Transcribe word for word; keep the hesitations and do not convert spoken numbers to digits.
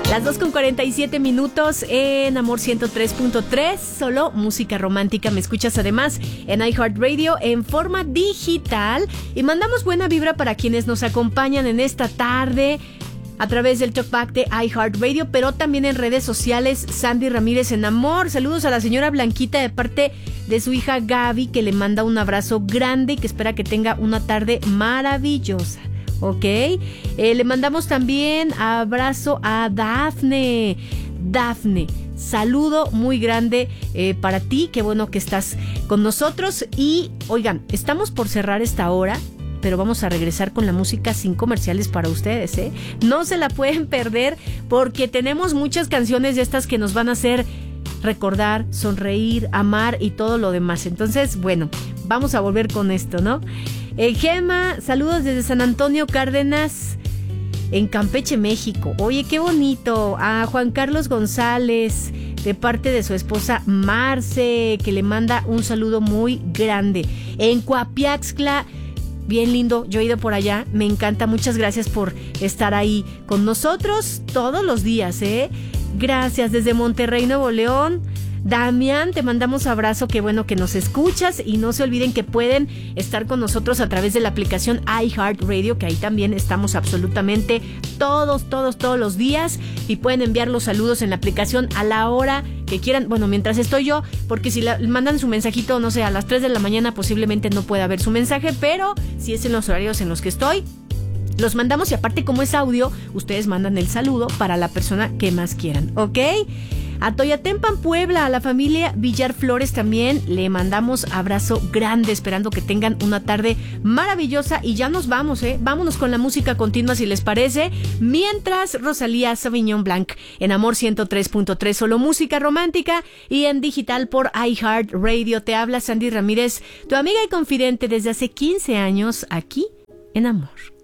Las dos con cuarenta y siete minutos en Amor ciento tres punto tres, solo música romántica. Me escuchas además en iHeartRadio en forma digital y mandamos buena vibra para quienes nos acompañan en esta tarde a través del talkback de iHeartRadio, pero también en redes sociales. Sandy Ramírez en Amor, saludos a la señora Blanquita de parte de su hija Gaby, que le manda un abrazo grande y que espera que tenga una tarde maravillosa. Ok, eh, le mandamos también abrazo a Dafne. Dafne, saludo muy grande eh, para ti, qué bueno que estás con nosotros. Y oigan, estamos por cerrar esta hora, pero vamos a regresar con la música sin comerciales para ustedes, ¿eh? No se la pueden perder porque tenemos muchas canciones de estas que nos van a hacer recordar, sonreír, amar y todo lo demás. Entonces, bueno, vamos a volver con esto, ¿no? Eh, Gema, saludos desde San Antonio Cárdenas, en Campeche, México. Oye, qué bonito. A Juan Carlos González, de parte de su esposa Marce, que le manda un saludo muy grande. En Coapiaxtla, bien lindo, yo he ido por allá, me encanta. Muchas gracias por estar ahí con nosotros todos los días, ¿eh? Gracias. Desde Monterrey, Nuevo León, Damián, te mandamos abrazo, qué bueno que nos escuchas y no se olviden que pueden estar con nosotros a través de la aplicación iHeartRadio, que ahí también estamos absolutamente todos, todos, todos los días y pueden enviar los saludos en la aplicación a la hora que quieran, bueno, mientras estoy yo, porque si la, mandan su mensajito, no sé, a las tres de la mañana posiblemente no pueda ver su mensaje, pero si es en los horarios en los que estoy, los mandamos y aparte como es audio, ustedes mandan el saludo para la persona que más quieran, ¿ok? A Toyatempan, Puebla, a la familia Villar Flores también le mandamos abrazo grande, esperando que tengan una tarde maravillosa y ya nos vamos, ¿eh? Vámonos con la música continua si les parece, mientras Rosalía Sauvignon Blanc en Amor ciento tres punto tres, solo música romántica y en digital por iHeartRadio. Te habla Sandy Ramírez, tu amiga y confidente desde hace quince años aquí en Amor.